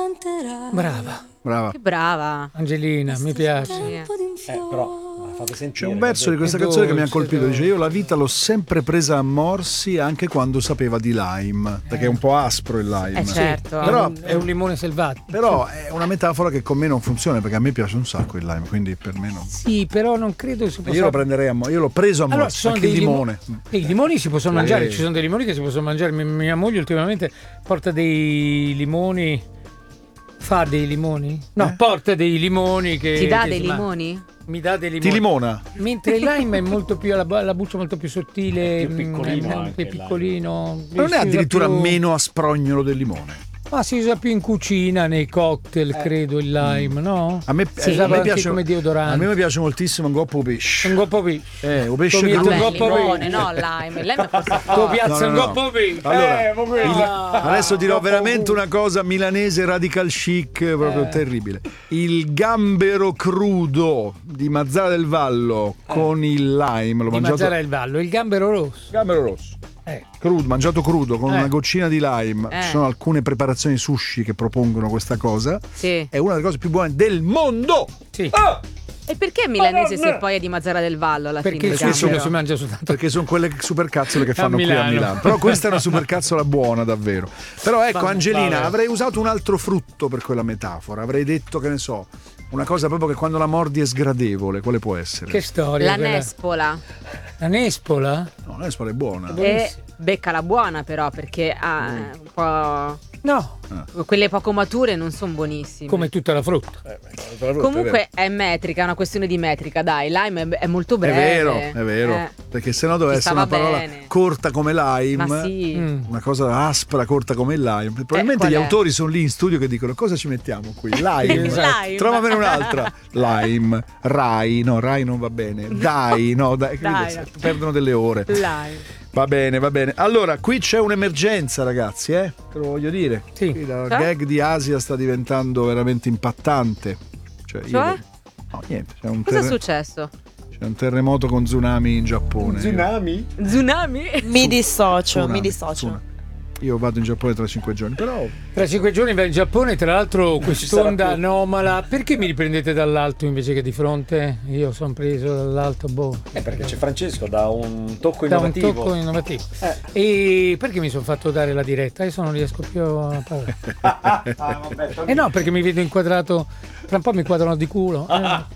Brava. Che brava. Angelina, mi piace. Però fate sentire. C'è un verso di questa canzone che mi ha colpito, dice: io la vita l'ho sempre presa a morsi anche quando sapeva di lime, perché è un po' aspro il lime. Certo. Però È un limone selvatico. Però è una metafora che con me non funziona, perché a me piace un sacco il lime, quindi per me non. Sì, però non credo si possa. Io lo prenderei io l'ho preso a Allora, morsi, ci sono anche il dei limone. I limoni si possono mangiare, Sì. ci sono dei limoni che si possono mangiare. Mia moglie ultimamente porta dei limoni. Fa dei limoni? No, porta dei limoni che. Ti dà che dei si limoni? Mi dà dei limoni. Ti limona? Mentre il lime è molto più la buccia molto più sottile, Più piccolino è anche il piccolino. Ma non è Si usa addirittura più- meno asprognolo del limone? Ma si usa più in cucina, nei cocktail, credo, il lime, no? A me, Si usava anche come a deodorante. me piace moltissimo un goppo pesce. Un goppo qui. Un pesce Come che il tu- Vabbè, troppo limone, bene. no, lime. Il lime è forse Tu forte. piazza No, un no, no. goppo qui. Allora, adesso dirò veramente una cosa milanese radical chic, proprio terribile. Il gambero crudo di Mazzara del Vallo con il lime, l'ho Di mangiato. Mazzara del Vallo, il gambero rosso. Gambero rosso. Crudo, mangiato crudo con una goccina di lime. Ci sono alcune preparazioni sushi che propongono questa cosa. Sì. È una delle cose più buone del mondo. Sì. E perché milanese se poi è di Mazzara del Vallo alla Perché fine? il sushi gambero? si mangia soltanto. Perché sono quelle supercazzole che fanno qui a Milano. Milano. Però questa è una supercazzola buona, davvero. Però ecco, Angelina, vabbè. avrei usato un altro frutto per quella metafora. Avrei detto, che ne so, una cosa proprio che quando la mordi è sgradevole. Quale può essere? Che storia. La quella. nespola. La nespola? No, l'espola è buona. E beccala buona però, perché ha un po'. No, Quelle poco mature non sono buonissime. come tutta la frutta. Comunque è metrica, è una questione di metrica, dai. Lime è molto È breve. vero. Perché sennò doveva Ci essere una stava parola bene. corta come lime. Ma sì. Una cosa aspra, corta come il lime. Probabilmente qual gli è? autori sono lì in studio che dicono: cosa ci mettiamo qui? Lime. Lime. Trovamene un'altra. Lime. Rai. No, Rai non va bene. Dai. No, dai. Dai. Perdono delle ore. Lime. Va bene, va bene. Allora, qui c'è un'emergenza, ragazzi, Te lo voglio dire. Sì. Qui la Cioè? gag di Asia sta diventando veramente impattante. Cioè? No, niente. Cosa è successo? C'è un terremoto con tsunami in Giappone. Tsunami? Tsunami? Mi dissocio, Tsunami, mi dissocio. tsunami. Io vado in Giappone tra 5 giorni, però Tra 5 giorni vai in Giappone, tra l'altro quest'onda sarà più. anomala. Perché mi riprendete dall'alto invece che di fronte? Io sono preso dall'alto, boh. Perché c'è Francesco da un tocco Da un innovativo. tocco innovativo. E perché mi sono fatto dare la diretta? Adesso non riesco più a parlare. Vabbè, No, perché mi vedo inquadrato. Tra un po' mi inquadrano di culo.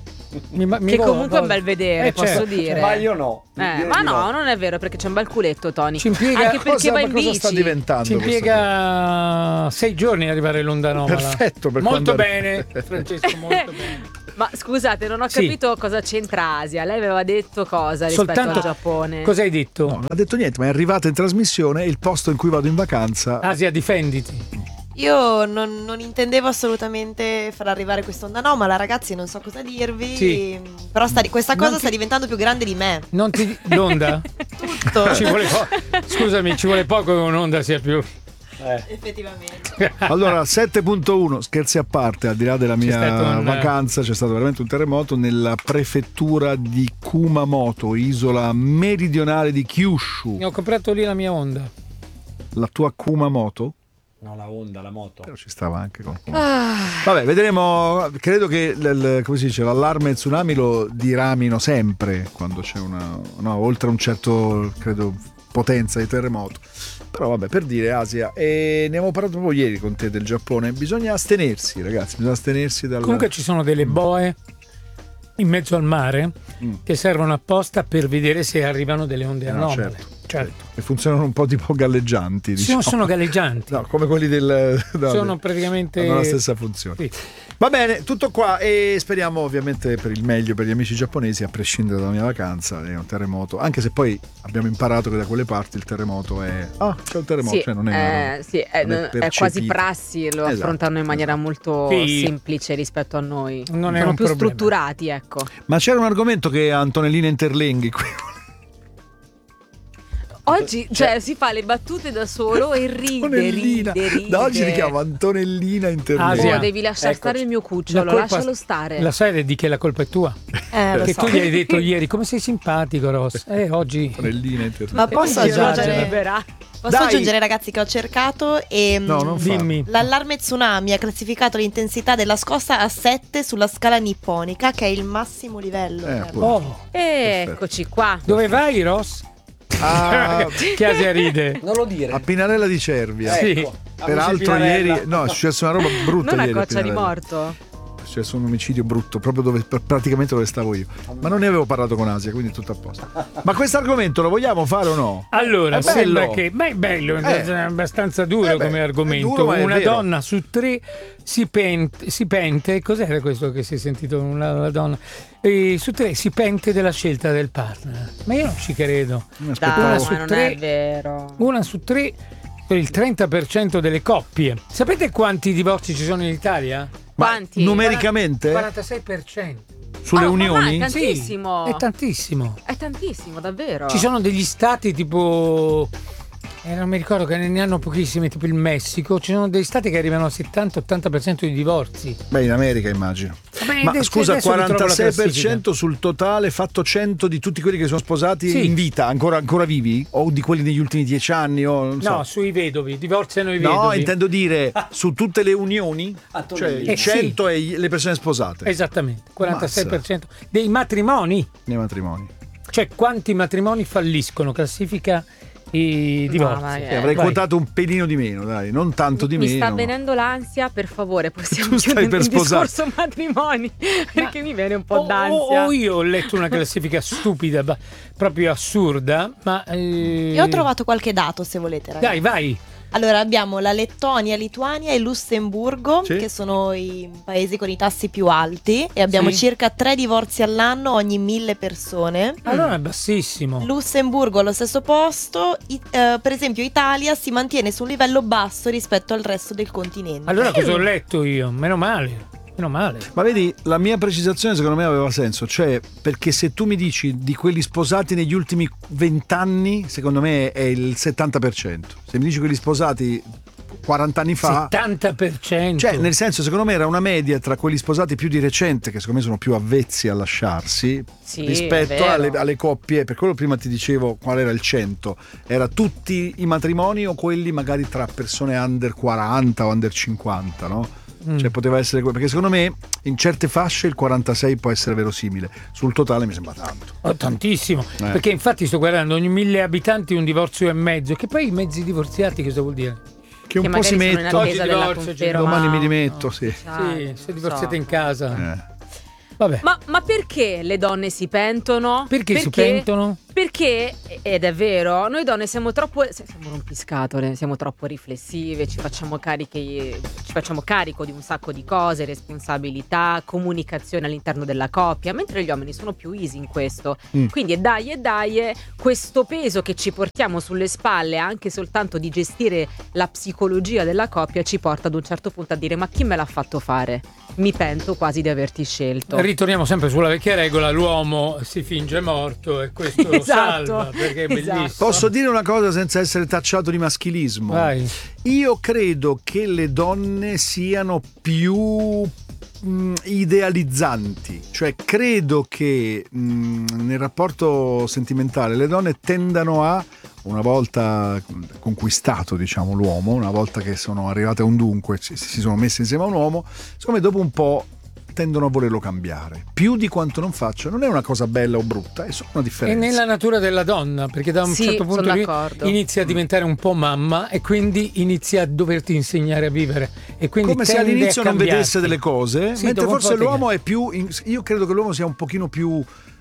Mi Che comunque è un bel vedere, posso certo. dire. Ma io no. Io ma di no, non è vero, perché c'è un bel culetto, Tony. Ci impiega- Anche perché va in cosa bici. sta diventando? Ci questa impiega 6 giorni ad arrivare all'onda anomala. Perfetto, per molto quando- bene, Francesco, molto bene. Ma scusate, non ho Sì. capito cosa c'entra Asia. Lei aveva detto cosa rispetto Soltanto al Giappone? Cosa hai detto? No, non ha detto niente, ma è arrivata in trasmissione il posto in cui vado in vacanza. Asia, difenditi. Io non intendevo assolutamente far arrivare quest'onda anomala, ragazzi, non so cosa dirvi. Sì. Però questa cosa Non ti- sta diventando più grande di me. Non ti l'onda? Tutto. Ci vuole Scusami, ci vuole poco che un'onda sia più. Effettivamente. Allora, 7.1, scherzi a parte, al di là della mia stato un- vacanza, c'è stato veramente un terremoto nella prefettura di Kumamoto, isola meridionale di Kyushu. Ho comprato lì la mia onda. La tua Kumamoto? No, la Honda, la moto. Però ci stava anche con Vabbè, vedremo. Credo che come si dice, l'allarme tsunami lo diramino sempre quando c'è oltre un certo, credo, potenza di terremoto. Però vabbè, per dire, Asia, e ne avevo parlato proprio ieri con te del Giappone, bisogna astenersi, ragazzi, bisogna astenersi dal... Comunque ci sono delle boe in mezzo al mare che servono apposta per vedere se arrivano delle onde no, anomale. certo. E funzionano un po' tipo galleggianti, diciamo. Sono galleggianti. No, come quelli del... no, Sono praticamente... hanno la stessa funzione. Sì. Va bene, tutto qua, e speriamo ovviamente per il meglio per gli amici giapponesi, a prescindere dalla mia vacanza. È un terremoto, anche se poi abbiamo imparato che da quelle parti il terremoto è c'è un terremoto, Sì, cioè non è non è quasi percepito. prassi, lo Esatto, affrontano in maniera molto Sì. semplice rispetto a noi. Non è Sono un più problema. strutturati, ecco. Ma c'era un argomento che Antonellina Interlenghi qui Oggi, cioè, si fa le battute da solo e ride. Da oggi mi chiamo Antonellina Internet. Asia. Devi lasciare stare il mio cucciolo, lascialo stare. La sai di che la colpa è tua? Che tu gli hai detto ieri come sei simpatico, Ross. Oggi Antonellina Internet. Ma posso aggiungere, ragazzi, che ho cercato e No, non dimmi. l'allarme tsunami ha classificato l'intensità della scossa a 7 sulla scala nipponica, che è il massimo livello. Eccoci qua. Dove vai, Ross? Che Asia ride. Non lo dire. A Pinarella di Cervia. Sì. Ecco. Peraltro Amici ieri è successa una roba brutta. Non a ieri Coccia di Pinarella. Morto. È successo un omicidio brutto, proprio praticamente dove stavo io. Ma non ne avevo parlato con Asia, quindi tutto a posto. Ma questo argomento lo vogliamo fare o no? Allora, È bello. sembra che è bello, è abbastanza duro come argomento. è duro, ma è una vero. donna su 3 si pente. Cos'era questo che si è sentito? Una donna su 3 si pente della scelta del partner. Ma io non ci credo. Dai, su ma non tre- è vero. Una su 3 per il 30% delle coppie. Sapete quanti divorzi ci sono in Italia? Quanti? Numericamente? 46%. Sulle Oh, unioni? ma è tantissimo. Sì, è tantissimo. È tantissimo, davvero. Ci sono degli stati tipo non mi ricordo, che ne hanno pochissimi, tipo il Messico. Ci sono degli stati che arrivano al 70-80% di divorzi. Beh, in America immagino. Ma scusa, adesso ritrovo la 46% sul totale, fatto 100 di tutti quelli che sono sposati Sì. in vita, ancora vivi? O di quelli negli ultimi 10 anni? O non so. No, sui vedovi, divorziano i No, vedovi. intendo dire su tutte le unioni, cioè Sì. 100 e le persone sposate Esattamente, 46% dei matrimoni. nei matrimoni. Cioè, quanti matrimoni falliscono? Classifica i divorzi. ma Avrei Vai. quotato un pelino di meno, dai, non tanto di Mi meno. sta venendo l'ansia, per favore, possiamo Tu stai chiudere per il sposare. discorso matrimoni, perché mi viene un po' d'ansia. O io ho letto una classifica stupida, proprio assurda, ma Io ho trovato qualche dato, se volete, ragazzi. dai, vai. Allora, abbiamo la Lettonia, Lituania e Lussemburgo, Sì. che sono i paesi con i tassi più alti, e abbiamo Sì. circa 3 divorzi all'anno ogni 1000 persone. Allora è bassissimo. Lussemburgo allo stesso posto, per esempio Italia si mantiene su un livello basso rispetto al resto del continente. Allora cosa ho letto io? Meno male. Ma vedi, la mia precisazione secondo me aveva senso, cioè perché se tu mi dici di quelli sposati negli ultimi 20 anni, secondo me è il 70%. Se mi dici quelli sposati 40 anni fa, 70%. cioè nel senso, secondo me era una media tra quelli sposati più di recente, che secondo me sono più avvezzi a lasciarsi, Sì, rispetto è vero. alle coppie. Per quello prima ti dicevo qual era il 100, era tutti i matrimoni o quelli magari tra persone under 40 o under 50, no? Cioè poteva essere perché secondo me in certe fasce il 46 può essere verosimile, sul totale mi sembra tanto. Oh, tantissimo, perché infatti sto guardando ogni 1000 abitanti un divorzio e mezzo, che poi i mezzi divorziati cosa vuol dire? Che un Che po' si magari sono in mettono, attesa Oggi della divorzio, conferma. domani mi dimetto, sì. Sì, se divorziate in casa. Eh. Vabbè. Ma perché le donne si pentono? Perché si pentono? Perché, ed è vero, noi donne siamo rompiscatole, siamo troppo riflessive, ci facciamo carico di un sacco di cose, responsabilità, comunicazione all'interno della coppia, mentre gli uomini sono più easy in questo. Quindi e dai, questo peso che ci portiamo sulle spalle, anche soltanto di gestire la psicologia della coppia, ci porta ad un certo punto a dire: ma chi me l'ha fatto fare? Mi pento quasi di averti scelto. Ritorniamo sempre sulla vecchia regola, l'uomo si finge morto e questo lo salva, perché è bellissimo. Posso dire una cosa senza essere tacciato di maschilismo? Vai. Io credo che le donne siano più idealizzanti, cioè credo che nel rapporto sentimentale le donne tendano a, una volta conquistato diciamo l'uomo, una volta che sono arrivate a un dunque, si sono messe insieme a un uomo, secondo me dopo un po' tendono a volerlo cambiare più di quanto non faccia. Non è una cosa bella o brutta, è solo una È differenza. nella natura della donna, perché da un Sì, certo punto sono di d'accordo. inizia a diventare un po' mamma e quindi inizia a doverti insegnare a vivere, e quindi come se tende all'inizio a non cambiarti. vedesse delle cose, Sì, mentre dopo un forse po' l'uomo è più io credo che l'uomo sia un pochino più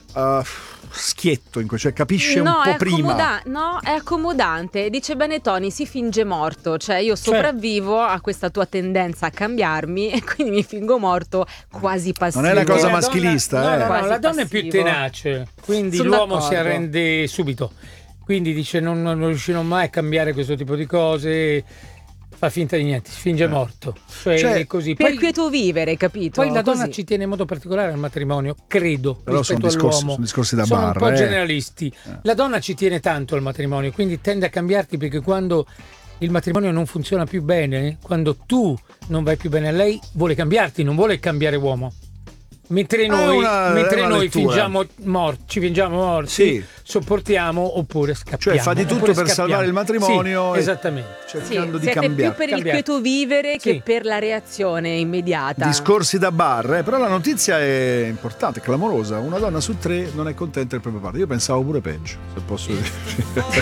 schietto in questo, cioè capisce un po' prima. No, è accomodante. Dice bene Tony, si finge morto. Cioè io sopravvivo a questa tua tendenza a cambiarmi e quindi mi fingo morto quasi passivo. Non è una cosa La maschilista, donna, no, Quasi la donna è più passivo. tenace, quindi Sono l'uomo si d'accordo. arrende subito, quindi dice non riuscirò mai a cambiare questo tipo di cose, fa finta di niente, si finge morto. Cioè, è così. Per Poi, quieto vivere, capito? poi la donna Così. ci tiene in modo particolare al matrimonio, credo, Però rispetto all'uomo. sono discorsi da Sono bar. un po' generalisti. La donna ci tiene tanto al matrimonio, quindi tende a cambiarti, perché quando il matrimonio non funziona più bene, quando tu non vai più bene a lei, vuole cambiarti, non vuole cambiare uomo. Mentre noi, una lettura. fingiamo morti, ci fingiamo morti, Sì. sopportiamo oppure scappiamo. Cioè fa di tutto oppure per scappiamo. salvare il matrimonio Sì, e- esattamente. cercando di siete cambiare. più per il Cambiare. quieto vivere Sì. che per la reazione immediata. Discorsi da bar, però la notizia è importante, clamorosa. Una donna su 3 non è contenta del proprio partner. Io pensavo pure peggio, se posso dire.